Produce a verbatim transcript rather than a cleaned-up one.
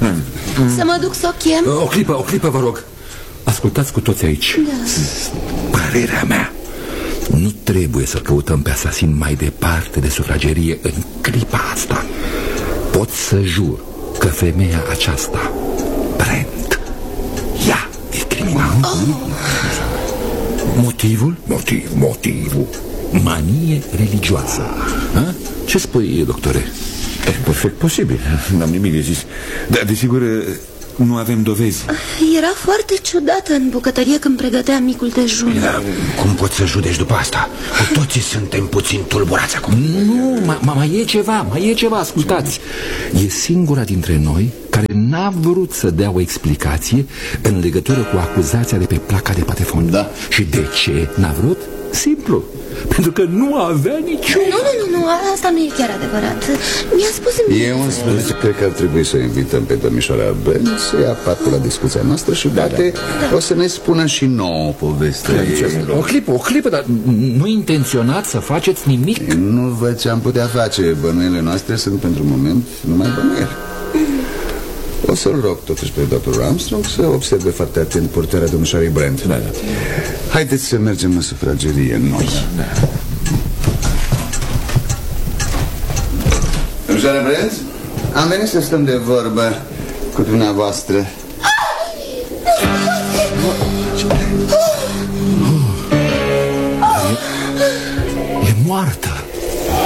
Să mă duc să o chem? O clipă, o clipă, vă rog. Ascultați cu toți aici. Da. Părerea mea, nu trebuie să căutăm pe asasin mai departe de sufragerie în clipa asta. Pot să jur că femeia aceasta, Brent, ea e criminal. Oh. Motivul? Motiv, motivul manie religioasă. Ha? Ce spui, doctore? E perfect posibil, n-am nimic de zis. Dar desigur nu avem dovezi. Era foarte ciudată în bucătărie când pregătea micul dejun. Da, cum poți să judeci după asta? Cu toții suntem puțin tulburați acum. Nu, ma, mai e ceva, mai e ceva, ascultați. E singura dintre noi care n-a vrut să dea o explicație în legătură cu acuzația de pe placa de patefon. Da. Și de ce n-a vrut? Simplu. Pentru că nu avea niciun... Nu, nu, nu, nu, asta nu e chiar adevărat. Mi-a spus mie. Eu îmi spune, cred că ar trebui să invităm pe domnișoara Brent să ia parte la discuția noastră și poate da, da. o să ne spună și nouă povestea. O clipă, o clipă, dar nu intenționați să faceți nimic? Nu văd ce am putea face. Bănuiele noastre sunt pentru moment numai bănuieli. O să-l rog totuși pe doctor Armstrong să observe foarte atent portarea domnișoarei Brent. Da, da. Haideți să mergem în sufragerie noi. Da, da. Domnișoara Brent, am venit să stăm de vorbă cu dumneavoastră. E moartă.